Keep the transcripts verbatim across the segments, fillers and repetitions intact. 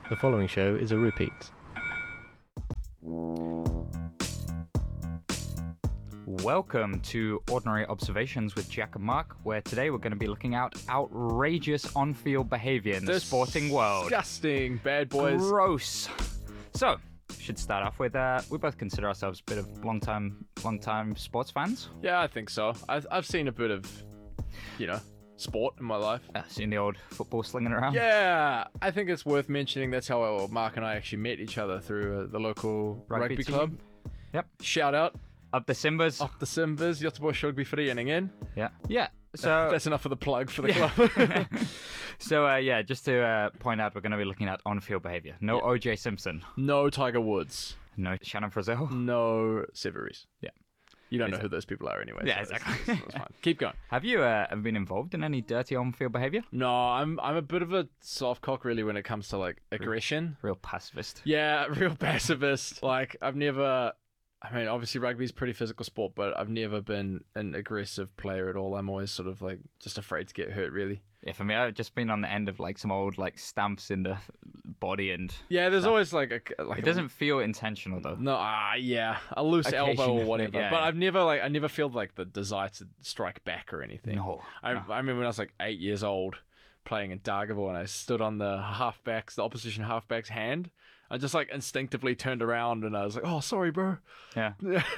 The following show is a repeat. Welcome to Ordinary Observations with Jack and Mark, where today we're going to be looking at outrageous on-field behaviour in the sporting world. Disgusting, bad boys. Gross. So, should start off with, uh, we both consider ourselves a bit of long-time, long-time sports fans. Yeah, I think so. I've, I've seen a bit of, you know, sport in my life. Uh, seen the old football slinging around. Yeah, I think it's worth mentioning that's how Mark and I actually met each other through uh, the local Rugby rugby, team. club. Yep. Shout out. Up the Simbas. Up the Simbas, Göteborgs Rugbyföreningen. Yeah. Yeah. So That's enough of the plug for the club. So, uh, yeah, just to uh, point out, we're going to be looking at on-field behaviour. No Yeah. O J Simpson. No Tiger Woods. No Shannon Frizzell. No Severies. Yeah. You don't Is know it- who those people are anyway. Yeah, so it's- exactly. It's, it's fine. Keep going. Have you uh, ever been involved in any dirty on-field behaviour? No, I'm I'm a bit of a soft cock really when it comes to like aggression. Real pacifist. Yeah, real pacifist. Like, I've never... I mean, obviously rugby is a pretty physical sport, but I've never been an aggressive player at all. I'm always sort of, like, just afraid to get hurt, really. Yeah, for me, I've just been on the end of like some old like stamps in the body, and Yeah, there's always, like... a like it a- doesn't feel intentional though. No, ah, yeah, a loose elbow Occasionally, or whatever. yeah, but yeah. I've never, like, I never feel, like, the desire to strike back or anything. No, I, no. I remember when I was, like, eight years old, playing in Dargaville, and I stood on the halfback's, the opposition halfback's hand. I just, like, instinctively turned around, and I was like, oh, sorry, bro. Yeah.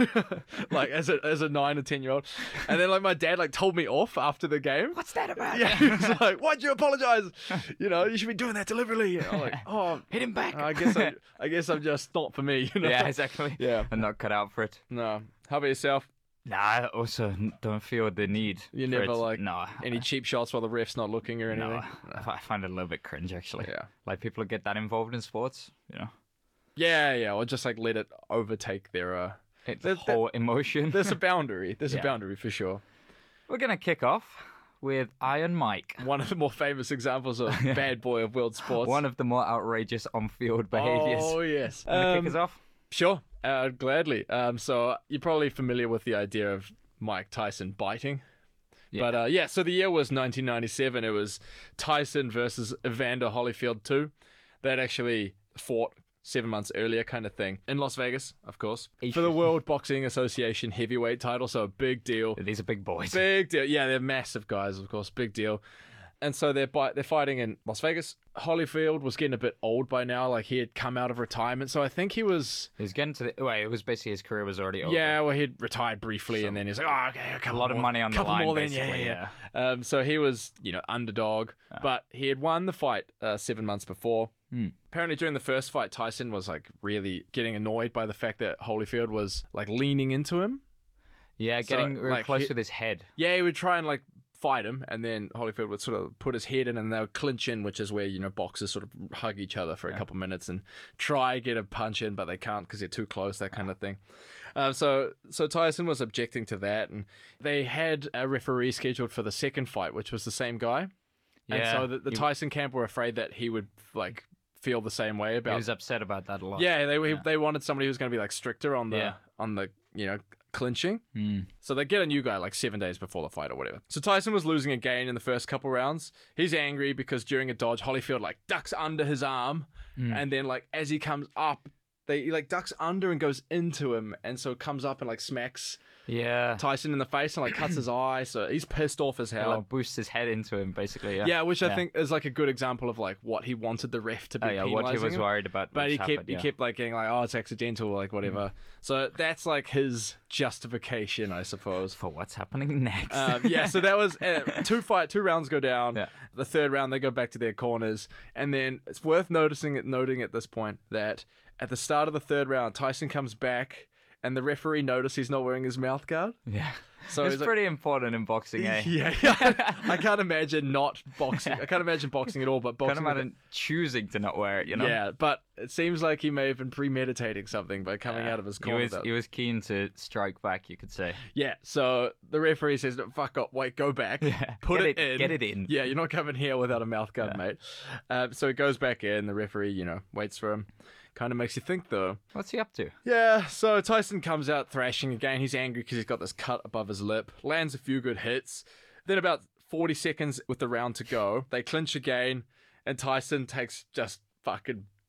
Like, as a as a nine or ten year old. And then, like, my dad, like, told me off after the game. What's that about? Yeah, he was like, why'd you apologize? You know, you should be doing that deliberately. And I'm like, oh, Hit him back. I guess I, I guess I'm just not for me, you know? Yeah, exactly. Yeah. I'm not cut out for it. No. How about yourself? Nah, I also don't feel the need. You for never, it. like, no. Any cheap shots while the ref's not looking or anything? No, I find it a little bit cringe actually. Yeah. Like people who get that involved in sports, you know, Yeah, yeah. Or just, like, let it overtake their... Uh... it's That- whole emotion. There's a boundary. There's Yeah. a boundary for sure. We're gonna kick off with Iron Mike, One of the more famous examples of bad boy of world sports. one of the more outrageous on-field behaviors. Oh, yes. Wanna Um, kick us off? Sure, uh, gladly. Um, so you're probably familiar with the idea of Mike Tyson biting. Yeah. But uh, yeah, so the year was nineteen ninety-seven. It was Tyson versus Evander Holyfield two. They'd actually fought seven months earlier, kind of thing, in Las Vegas, of course, Eesh. for the World Boxing Association heavyweight title. So a big deal. These are big boys. Big deal. Yeah, they're massive guys, of course. Big deal. And so they're bi- they're fighting in Las Vegas. Holyfield was getting a bit old by now. Like, he had come out of retirement. So I think he was... He was getting to the... Wait, it was basically his career was already over. Yeah, well, he'd retired briefly, and then he's like, oh, okay, a couple A lot of more, money on the couple line, more then, basically, yeah, yeah. Um, so he was, you know, underdog, but he had won the fight uh, seven months before. Hmm. Apparently, during the first fight, Tyson was, like, really getting annoyed by the fact that Holyfield was, like, leaning into him. Yeah, So, getting real like, close he- with his head. Yeah, he would try and, like, fight him, and then Holyfield would sort of put his head in, and they would clinch in, which is where, you know, boxers sort of hug each other for a couple minutes and try get a punch in, but they can't because they're too close, that kind of thing. Um, so, so Tyson was objecting to that, and they had a referee scheduled for the second fight, which was the same guy. Yeah. And so the, the he, Tyson camp were afraid that he would, like, feel the same way he about. was upset about that a lot. Yeah, they Yeah. they wanted somebody who was going to be, like, stricter on the Yeah. on the you know clinching. Hmm. So they get a new guy like seven days before the fight or whatever. So Tyson was losing again in the first couple rounds. He's angry because during a dodge, Holyfield like ducks under his arm, Mm. and then like as he comes up, they he, like ducks under and goes into him, and so it comes up and like smacks Yeah. Tyson in the face and like cuts his eye. So he's pissed off as He, hell. like, boosts his head into him, basically. Yeah. Yeah, which I Yeah. think is like a good example of like what he wanted the ref to be Oh, yeah, what he penalizing was him. worried about. But which he kept happened, he yeah. kept like getting like, oh, it's accidental, or like whatever. So that's like his justification, I suppose. For what's happening next. Um, yeah, so that was uh, two fight, two rounds go down. Yeah. The third round, they go back to their corners, and then it's worth noticing it, noting at this point that at the start of the third round, Tyson comes back, and the referee notices he's not wearing his mouth guard. yeah. So it's he's like- pretty important in boxing, eh? Yeah, yeah. I can't imagine not boxing. I can't imagine boxing at all, but boxing. Can't imagine choosing to not wear it, you know? Yeah, but it seems like he may have been premeditating something by coming Yeah. out of his He corner. was, though. he was keen to strike back, you could say. Yeah, so the referee says, "No, fuck up, wait, go back, Yeah. put Get it, it- in. get it in." Yeah, you're not coming here without a mouth guard, Yeah. mate." Um, so he goes back in, the referee, you know, waits for him. Kind of makes you think, though. What's he up to? Yeah, so Tyson comes out thrashing again. He's angry because he's got this cut above his lip. Lands a few good hits. Then about forty seconds with the round to go, they clinch again, and Tyson takes just fucking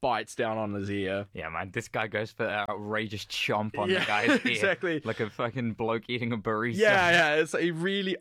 bites down on his ear. Yeah, man, this guy goes for an outrageous chomp on Yeah, the guy's ear. exactly. Like a fucking bloke eating a burrito. Yeah, yeah. It's, he really